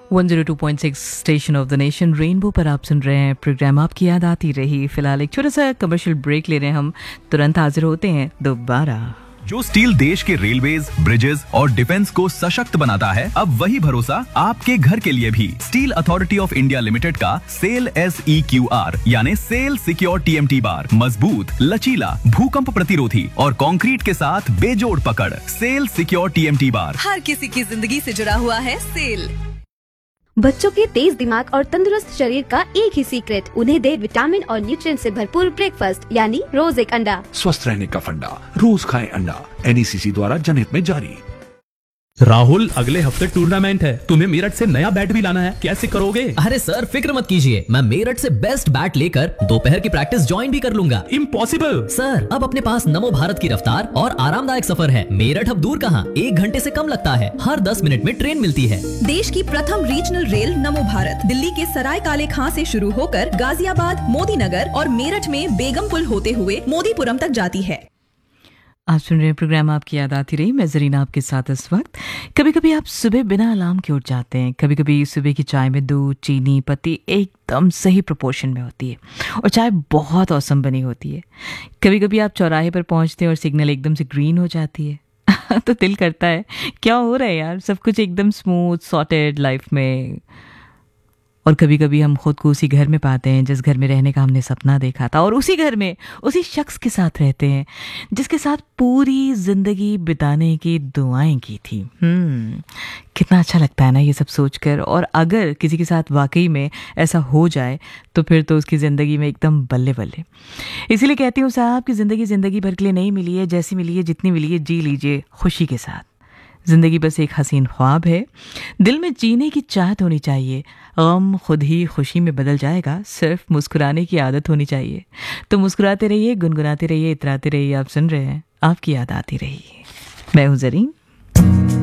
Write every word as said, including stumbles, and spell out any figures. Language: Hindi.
One zero two point six station of the nation rainbow पर आप सुन रहे हैं प्रोग्राम आपकी याद आती रही। फिलहाल एक छोटा सा कमर्शियल ब्रेक ले रहे हैं, हम तुरंत हाजिर होते हैं दोबारा। जो स्टील देश के रेलवेज, ब्रिजेस और डिफेंस को सशक्त बनाता है, अब वही भरोसा आपके घर के लिए भी। Steel authority of India limited का cell S E Q R यानी cell secure T M T bar मजबूत, लचीला, भूकंप प्रतिरोधी और कंक्रीट के साथ बेजोड़ पकड़। Cell secure T M T bar हर किसी की जिंदगी से जुड़ा हुआ है। सेल बच्चों के तेज दिमाग और तंदुरुस्त शरीर का एक ही सीक्रेट, उन्हें दे विटामिन और न्यूट्रिएंट से भरपूर ब्रेकफास्ट यानी रोज एक अंडा। स्वस्थ रहने का फंडा, रोज खाएं अंडा। एन ई सी सी द्वारा जनहित में जारी। राहुल, अगले हफ्ते टूर्नामेंट है, तुम्हें मेरठ से नया बैट भी लाना है, कैसे करोगे? अरे सर फिक्र मत कीजिए, मैं मेरठ से बेस्ट बैट लेकर दोपहर की प्रैक्टिस ज्वाइन भी कर लूंगा। इम्पॉसिबल सर, अब अपने पास नमो भारत की रफ्तार और आरामदायक सफर है। मेरठ अब दूर कहाँ, एक घंटे से कम लगता है। हर दस मिनट में ट्रेन मिलती है। देश की प्रथम रीजनल रेल नमो भारत दिल्ली के सराय काले खां से शुरू होकर गाजियाबाद, मोदी नगर और मेरठ में बेगमपुल होते हुए मोदीपुरम तक जाती है। आप सुन रहे हैं प्रोग्राम आपकी याद आती रही। मैं जरीना आपके साथ इस वक्त। कभी कभी आप सुबह बिना अलार्म के उठ जाते हैं, कभी कभी सुबह की चाय में दूध, चीनी, पत्ती एकदम सही प्रोपोर्शन में होती है और चाय बहुत औसम बनी होती है। कभी कभी आप चौराहे पर पहुंचते हैं और सिग्नल एकदम से ग्रीन हो जाती है तो दिल करता है क्या हो रहा है यार, सब कुछ एकदम स्मूथ सॉर्टेड लाइफ में। और कभी कभी हम खुद को उसी घर में पाते हैं जिस घर में रहने का हमने सपना देखा था, और उसी घर में उसी शख्स के साथ रहते हैं जिसके साथ पूरी जिंदगी बिताने की दुआएं की थी। हम्म कितना अच्छा लगता है ना ये सब सोचकर। और अगर किसी के साथ वाकई में ऐसा हो जाए तो फिर तो उसकी ज़िंदगी में एकदम बल्ले बल्ले। इसीलिए कहती हूँ साहब कि ज़िंदगी ज़िंदगी भर के लिए नहीं मिली है, जैसी मिली है, जितनी मिली है, जी लीजिए खुशी के साथ। ज़िंदगी बस एक हसीन ख्वाब है, दिल में जीने की चाहत होनी चाहिए। गम खुद ही खुशी में बदल जाएगा, सिर्फ मुस्कुराने की आदत होनी चाहिए। तो मुस्कुराते रहिए, गुनगुनाते रहिए, इतराते रहिए। आप सुन रहे हैं आपकी याद आती रही। मैं हूँ जरीन।